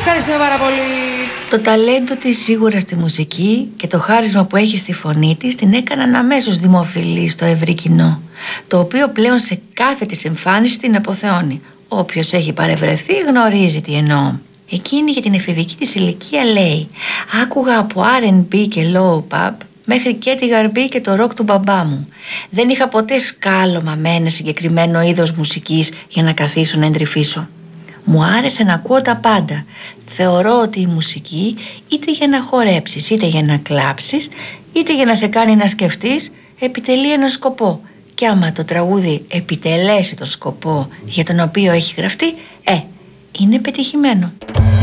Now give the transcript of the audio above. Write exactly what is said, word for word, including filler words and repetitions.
Ευχαριστούμε πάρα πολύ. Το ταλέντο της σίγουρα στη μουσική και το χάρισμα που έχει στη φωνή της την έκαναν αμέσως δημοφιλή στο ευρύ κοινό, το οποίο πλέον σε κάθε της εμφάνιση την αποθεώνει. Όποιος έχει παρευρεθεί γνωρίζει τι εννοώ. Εκείνη για την εφηβική της ηλικία λέει: άκουγα από αρ εντ μπι και low pop μέχρι και τη γαρμπή και το ροκ του μπαμπά μου. Δεν είχα ποτέ σκάλωμα με ένα συγκεκριμένο είδος μουσικής για να καθίσω να εντρυφήσω. Μου άρεσε να ακούω τα πάντα. Θεωρώ ότι η μουσική, είτε για να χορέψεις, είτε για να κλάψεις, είτε για να σε κάνει να σκεφτείς, επιτελεί ένα σκοπό. Και άμα το τραγούδι επιτελέσει το σκοπό για τον οποίο έχει γραφτεί, ε, είναι πετυχημένο.